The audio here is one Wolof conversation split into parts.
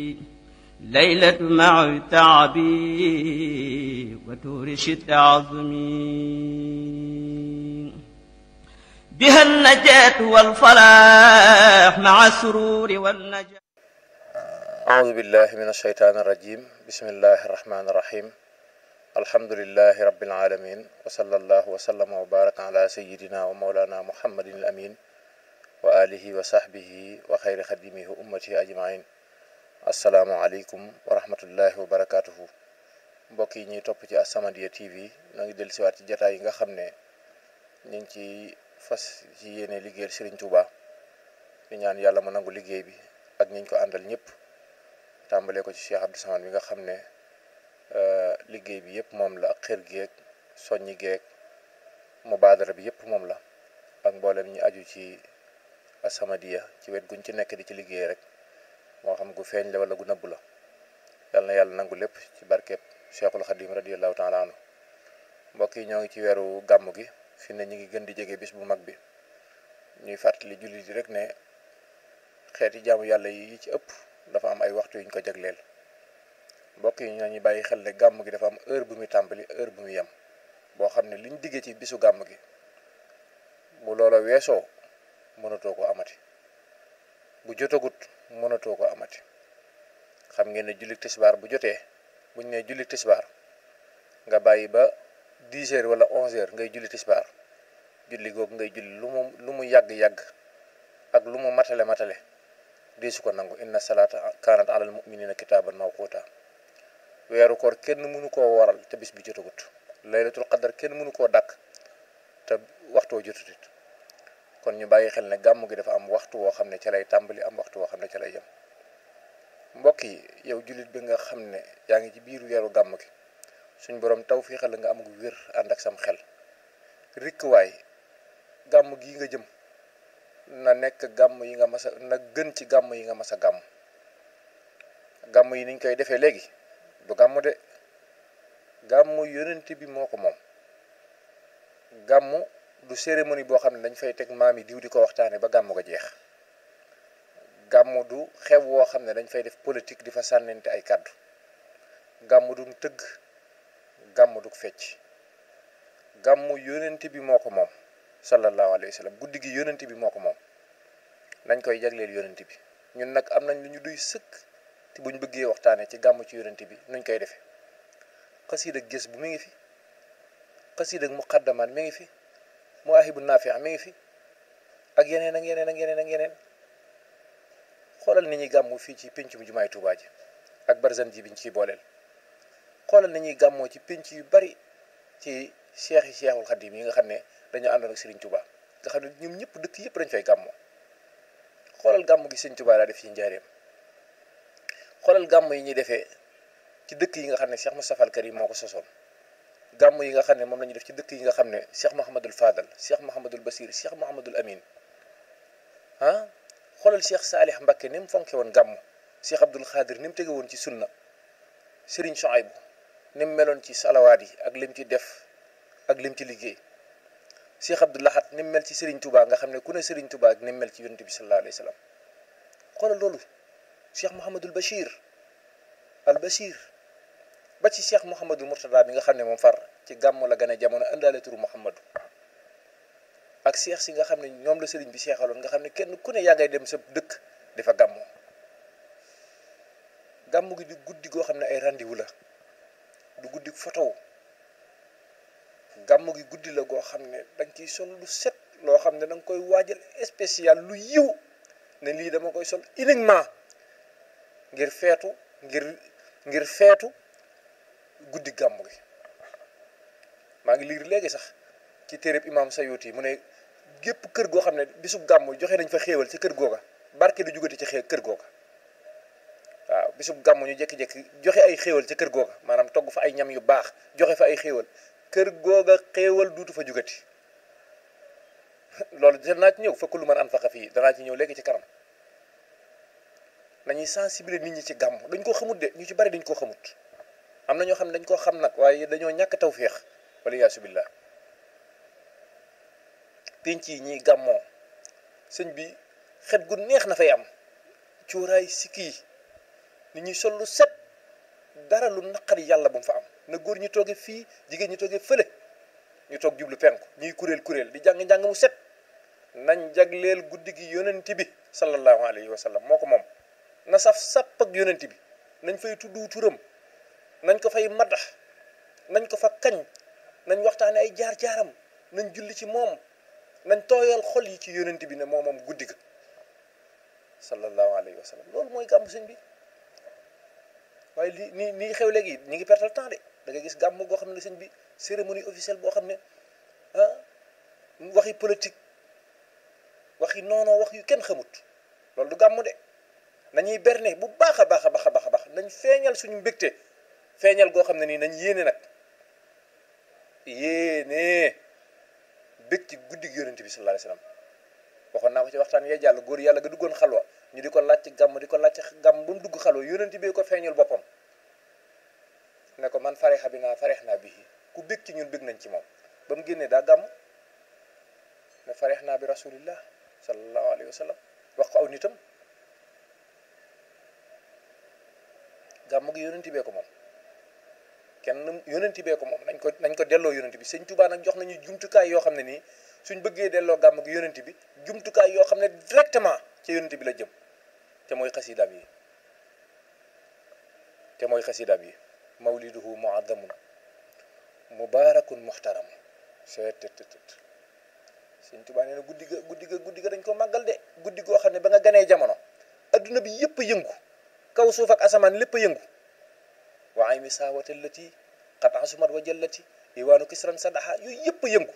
ليلة مع تعبي وتورش التعظمي بها النجاة والفلاح مع السرور والنجاة. أعوذ بالله من الشيطان الرجيم. بسم الله الرحمن الرحيم. الحمد لله رب العالمين، وصلى الله وسلم وبارك على سيدنا ومولانا محمد الأمين وآله وصحبه وخير خدمه أمته أجمعين. asalaamaaleykum wa rahmatullahi wa barakaatuhu. mbokk yi ñuy topp ci As-Samadiyya TV noo ngi dellu siwaat ci jataay yi nga xam ne ñu ngi ci fas ci yéene liggéeyal Serigne Touba di ñaan yàlla mu nangu liggéey bi ak ñiñ ko àndal ñëpp, tàmbalee ko ci Cheikh Abdou Samad bi nga xam ne liggéey bi yëpp moom la, ak xër geeg soññi geeg mubaadara bi yëpp moom la, ak mboolem ñi aju ci As-Samadiyya ci wet guñ ci nekk di ci liggéey rek, moo xam gu feeñ la wala gu nëbb la. yal na yàlla nangu lépp ci barkeeb Cheikhul Khadim radiyallahu taala anhu. mbokk yi ñoo ngi ci weeru gàmm gi, fi ne ñu ngi gën di jege bis bu mag bi. ñuy fàttali jullit yi rek ne xeeti jaamu yàlla yi ci ëpp dafa am ay waxtu yuñ ko jagleel. mbokk yi ñoo ñu bàyyi xel ne gàmm gi dafa am heure bu muy tàmbali, heure bu muy yem, boo xam ne liñ diggee ci bisu gàmm gi bu loola weesoo mënatoo ko amati, bu jotagut mënatoo ko amati. xam ngeen ne julli tisbaar bu jotee, buñ ne julli tisbaar nga bàyyi ba 10 heures wala 11 heures ngay julli tisbaar, julli googu ngay julli lu mu yàgg-yàgg ak lu mu matale deesu ko nangu. inna salaata kaanat alal mu'minina kitaaban mawquuta. weeru koor kenn mënu koo waral te bis bi jotagut. laylatul qadar kenn mënu koo dàkk te waxtoo jotutit. kon ñu bàyyi xel ne gàmm gi dafa am waxtu woo xam ne ca lay tàmbali, am waxtu woo xam ne ca lay yem. mbokk yi, yow jullit bi nga xam ne yaa ngi ci biir weeru gàmm gi, suñ borom tawfiixal la nga am gu wér ànd ak sam xel. rikkuwaay gàmm gi nga jëm na nekk gàmm yi nga mas a na gën ci gàmm yi nga mas a gàmm. gàmm yi niñ koy defee léegi du gàmm de, gàmm yonent bi moo ko moom. gàmm du cérémonie boo xam ne dañ fay teg maam yi diw di ko waxtaane ba gàmm ga jeex. gàmm du xew woo xam ne dañ fay def politique di fa sànnente ay kàddu. gàmm du tëgg, gàmm du fecc. gàmm yonent bi moo ko moom sallallahu alayhi wa sallam. guddi gi yonent bi moo ko moom, nañ koy jagleel yonent bi. ñun nag am nañ lu ñu duy sëkk te buñ bëggee waxtaane ci gàmm ci yonent bi nuñ koy defee. xasiid ak gës bu mi ngi fi, xasiid ak muqaddamaan mi ngi fi, muwaahibu naafi' mi ngi fi, ak yeneen ak yeneen ak yeneen ak yeneen. xoolal ni ñuy gàmmu fii ci pénc mu jumaay Tuubaa ji ak barzan ji biñ ciy booleel. xoolal ni ñuy gàmmoo ci pénc yu bari ci Cheikhul Khadim yi nga xam ne dañoo àndoon ak Serigne Touba, nga xam ne ñoom ñëpp dëkk yëpp dañ fay gàmmoo. xoolal gàmm gi Serigne Touba daa def ci njaareem. xoolal gàmm yi ñuy defee ci dëkk yi nga xam ne Cheikh Moustapha al Karim moo ko sosoon. gàmm yi nga xam ne moom la ñuy def ci dëkk yi nga xam ne Cheikh Mouhamadul Fadal, Cheikh Mouhamadul Basir, Cheikh Mouhamadul Amin. xoolal Cheikh Saalih Mbacké ni mu fonke woon gàmm, Cheikh Abdoul Khadir ni mu tege woon ci sunna, Serigne Souaïbou ni mu meloon ci salawaat yi ak lim ci def ak lim ci liggéey, Cheikh Abdou Lahad ni mu mel ci Serigne Touba, nga xam ne ku ne Serigne Touba ak ni mu mel ci yonent bi sallallahu alayhi wa sallam. xoolal loolu Cheikh Mouhamadul Bachir al Bachir ba ci Cheikh Mouhamadul Mourtada bi nga xam ne moom far ci gàmm la gën a jamono indaale turu Mouhamadou, ak cheikh si nga xam ne ñoom la sëriñ bi seexaloon, nga xam ne kenn ku ne yaa ngay dem sa dëkk di fa gàmmoo. gàmm gi di guddi goo xam ne ay rendez-vous la, du guddi photo. gàmm gi guddi la goo xam ne danga ciy sol lu set, loo xam ne danga koy waajal spécial, lu yiw ne lii dama koy sol uniquement ngir feetu guddi gàmm gi. maa ngi liir léegi sax ci téereb imam Sayuti mu ne gépp kër goo xam ne bisub gàmm joxe nañ fa xéewal ci kër googa, barke du jugati ci kër googa. waaw bisub gàmm ñu jékki-jékki joxe ay xéewal ci kër googa, maanaam togg fa ay ñam yu baax joxe fa ay xéewal, kër googa xéewal duutu fa jugati. loolu danaa ci ñëw, fa kullu man anfaqa fii danaa ci ñëw léegi ci kanam. nañuy sensibiliser nit ñi ci gàmm. dañ koo xamut de, ñu ci bari dañ koo xamut. am na ñoo xam ne dañ koo xam nag, waaye dañoo ñàkk tawféex wala yaasu billah. penc yi ñuy gàmmoo sëñ bi xet gu neex na fay am, cuuraay sikki yi nit ñi sol lu set, dara lu naqari yàlla bu mu fa am, na góor ñi tooge fii, jigéen ñi tooge fële, ñu toog jublu penku, ñuy kuréel di jàng mu set. nañ jagleel guddi gi yonent bi sallallahu alayhi wa sallam, moo ko moom. na saf sàpp ak yonent bi, nañ fay tuddu turam, nañ ko fay madax, nañ ko fa kañ, nañ waxtaane ay jaar-jaaram, nañ julli ci moom, nañ tooyal xol yi ci yonent bi ne moom guddi ga sallallahu alayhi wa sallam. loolu mooy gàmmu sëñ bi. waaye nii xew léegi ñi ngi perte temps de. da ngay gis gàmmu goo xam ne sëñ bi cérémonie officielle boo xam ne waxi politique, waxi noonoo, wax yu kenn xamut. loolu du gàmmu de. nañuy berne bu baax a baax nañ feeñal suñu mbégte, feeñal goo xam ne nii nañ yéene nag yéene bég ci guddi gi yonent bi sallallahu alayhi wasallam. waxoon naa ko ci waxtaan yee jàll, góor yàlla ga duggoon xalwa ñu di ko laaj ci gàmm ba mu dugg xalwa yonent bi ko feeñal boppam ne ko man farexa bi naa farex naa bii, ku bég ci ñun bég nañ ci moom. ba mu génnee daa gàmm ne farex naa bi rasulillah sallallahu alayhi wasallam, wax ko aw nitam. gàmm gi yonent bee ko moom, kenn yonent bee ko moom, nañ ko delloo yonent bi. sëñ Tuubaa nag jox nañu jumtukaay yoo xam ne nii suñ bëggee delloo gàmm gi yonent bi, jumtukaay yoo xam ne directement ci yonent bi la jëm, te mooy xasidaam yi mawliduhu muazzamun mubarakun muhtaram. sëñ Tuubaa nee na guddi ga dañ ko màggal de. guddi goo xam ne ba nga ganee jamono adduna bi yëpp yëngu, kaw suuf ak asamaan lépp yëngu. wa aymi saawati allati qad asumat wa jallati iwaanu kisran sadaha, yooyu yëpp yëngu.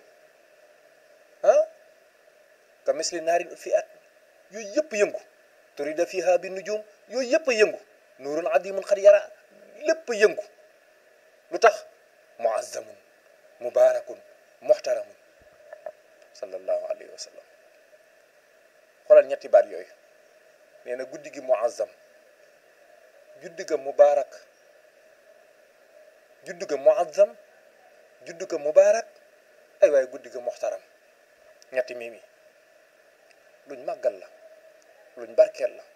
ka misli naarin utfiat, yooyu yëpp yëngu. turida fiha bi nujum, yooyu yëpp yëngu. nuurun adimun xad yara, lépp yëngu. lu tax muazzamun mubarakun muhtaramun sallallahu alayhi wa sallam. xoolal ñetti baat yooyu. nee na guddi gi muazzam, juddu ga mubaarak, juddu ga muazzam, juddu ga mubaarak, ay waaye guddi ga muxtaram. ñetti mii luñ màggal la, luñ barkeel la,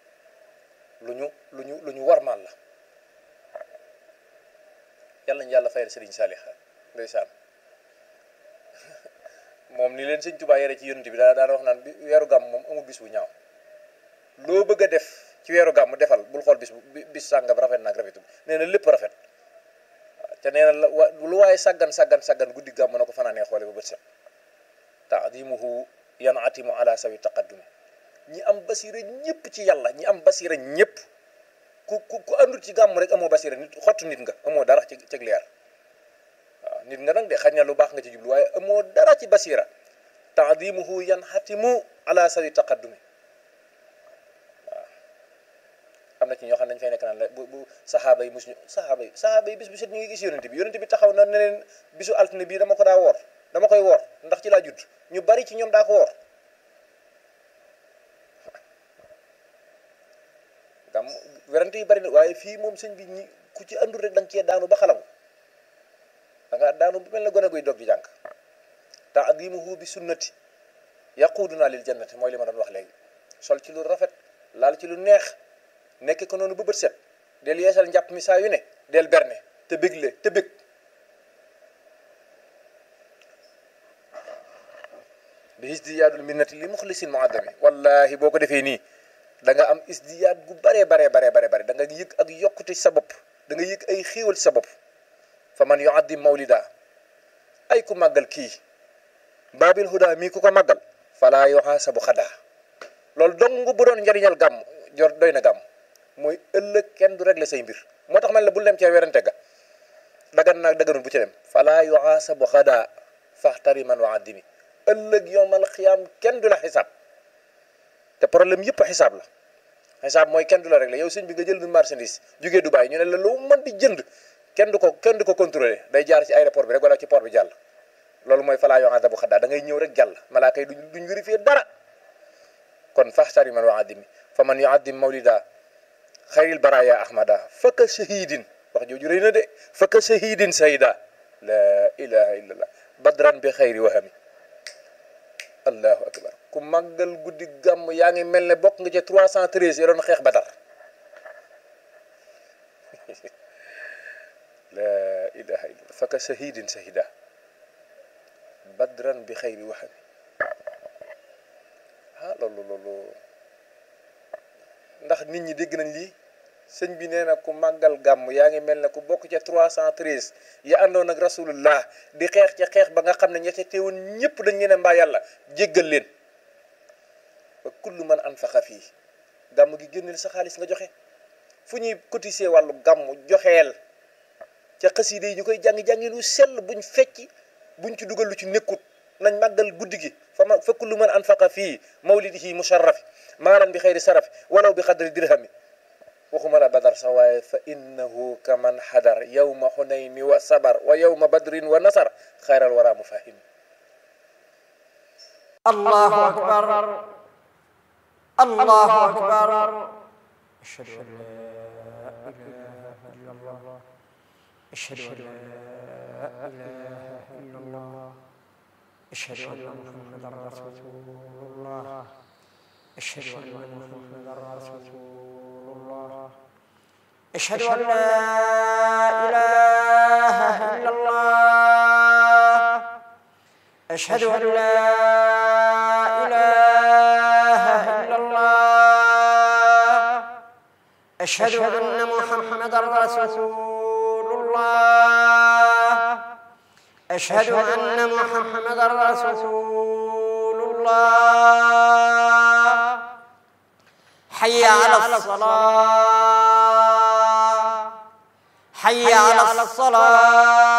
lu ñu warmaal la. yàlla ñu yàlla fayal Sëriñ Saalix ndeysaan. moom ni leen sëñ Tuubaa yare ci yonent bi daan wax naan weeru gàmm moom amul bis bu ñaaw. loo bëgg a def ci weeru gàmm defal, bul xool bis sàngam rafet naag rafetul. nee na lépp rafet. te nee na lu waaye sàggan guddi gàmm na ko fanaanee xoole ba bët set. taadimuhu yanatimu ala sawi taqaddumi. ñi am basira ñëpp ci yàlla, ñi am basira ñëpp ku àndul ci gàmm rek amoo basira, nit xottu nit nga, amoo dara ci leer. waaw nit nga nag de xañ na lu baax nga ci jublu, waaye amoo dara ci basira. taadimuhu yanatimu ala sawi taqaddumi. am na ci ñoo xam ne dañu fay nekk naan la bu saxaaba yi bis bu set ñu ngi gis yonent bi taxaw na ne leen bisu altine bii dama koy woor ndax ci laa judd. ñu bari ci ñoom daa ko woor. gam werante yi bari na, waaye fii moom sëñ bi ñi ku ci andul rek da nga cee daanu ba xalangu, da nga daanu bu mel ne gone guy dog di jàng. taadimuhu bi sunnati yaquduna lil jannati, mooy li ma doon wax léegi. sol ci lu rafet, laal ci lu neex, nekk ko noonu ba bët set, del yeesal njàpp mi saa yu ne, del berne te bégle te bég. bi isdiyaadul minnati li muxlisin muaddami. wallahi boo ko defee nii da nga am isdiyaad gu bare da nga yëg ak yokkute ci sa bopp, da nga yëg ay xéewal ci sa bopp. fa man yuaddim mawlida, ay ku màggal kii baabil huda mii ku ko màggal, fala yuhaasabu xadaa. loolu dong bu doon njariñal gàmm doy na gàmm. mooy ëllëg kenn du régler say mbir. moo tax man la bul dem cee werante ga, dagan naag daganul bu ci dem. fala yuhaasabu xadaa faxtariman wa addimi. ëllëg yowmal xiyaam kenn du la xisaab, te problème yëpp xisaab la. xisaab mooy kenn du la régler. yow sëñ bi nga jël du marchandise jógee Dubaï, ñu ne la loo mën di jënd kenn du ko contrôler, day jaar ci aéroport bi rek wala ci port bi jàll. loolu mooy falaa yuhaasabu xadaa, da ngay ñëw rek jàll, malaaka yi duñ vérifier dara. kon faxtariman wa addimi. fa man yuaddim mawlida xayril baraya ahmada faka shahidin, wax jooju rëy na de. faka shahidin sayida la ilaha illallah badran bi xayri wahami. allahu akbar. ku màggal guddi gàmm yaa ngi mel ne bokk nga ci 313 ya doon xeex Badar. laa ilaha illa faka shahidin shahida badran bi xayri waxami loolu ndax nit ñi dégg nañ lii sëñ bi nee na ku màggal gàmm yaa ngi mel ne ku bokk ca 313 yi àndoon ak rasulullah di xeex ca xeex ba nga xam ne ña ca teewoon ñëpp dañ leen a mbaa yàlla jéggal leen ba kullu man anfaqa fii gàmm gi génneel sa xaalis nga joxe fu ñuy cotiser wàllu gàmm joxeel ca xasida yi ñu koy jàngi lu sell buñ fecci buñ ci dugal lu ci nekkut nañ màggal guddi gi fa kullu man anfaqa fii mawlidihi musharrafi maalan bi xayri sarafi walaw bi xadri dirhami waxuma la badar sax waaye fa innahu kaman xadar yawma xunayni wa sabar wa yawma badrin wa nasar xayral wara mufahim allahu akbar allahu akbar ashhadu an la ilaha illa allah ashhadu an la ilaha illa allah ashhadu anna muhammadan rasulullah ashhadu anna muhammadan rasulullah ashhadu an la ilaha illa allah ashhadu an la ilaha illa allah ashhadu anna muhammadan rasulullah ashhadu anna muhammadan rasulullah hayya ala salah hayya ala salah